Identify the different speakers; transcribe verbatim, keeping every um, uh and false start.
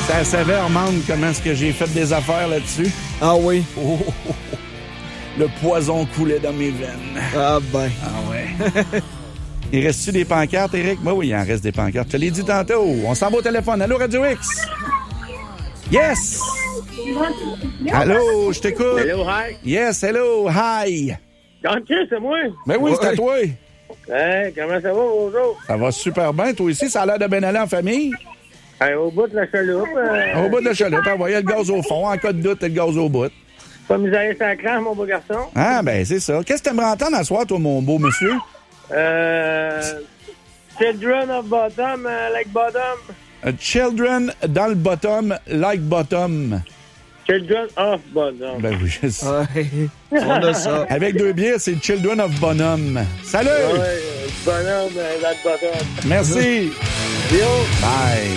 Speaker 1: C'est à Sévère-Mande comment est-ce que j'ai fait des affaires là-dessus.
Speaker 2: Ah oui?
Speaker 1: Oh, oh, oh. Le poison coulait dans mes veines.
Speaker 2: Ah ben.
Speaker 1: Ah ouais. Il reste-tu des pancartes, Éric? Ben oui, il en reste des pancartes. Je te l'ai dit tantôt. On s'en va au téléphone. Allô, Radio X? Yes! Allô, je t'écoute.
Speaker 3: Hello, hi.
Speaker 1: Yes, hello, hi.
Speaker 3: Jean-Pierre, c'est moi.
Speaker 1: Ben oui, c'est à toi.
Speaker 3: Hey, comment ça va, bonjour?
Speaker 1: Ça va super bien. Toi aussi, ça a l'air de bien aller en famille.
Speaker 3: Hey, au bout de la chaloupe. Euh...
Speaker 1: Au bout de la chaloupe, envoyer le gaz au fond. En cas de doute, t'as le gaz au bout.
Speaker 3: Pas miser sa crainte, mon beau garçon.
Speaker 1: Ah, ben c'est ça. Qu'est-ce que t'aimerais entendre à soir, toi, mon beau monsieur?
Speaker 3: Euh... Children of Bottom, uh, like Bottom.
Speaker 1: Uh, children dans le bottom, like bottom.
Speaker 3: Children of Bottom.
Speaker 1: Ben oui, je sais.
Speaker 2: Ouais. On a ça.
Speaker 1: Avec deux bières, c'est Children of Bonhomme. Salut!
Speaker 3: Ouais, euh, bonhomme euh, dans le bottom.
Speaker 1: Merci.
Speaker 3: Yo.
Speaker 1: Bye.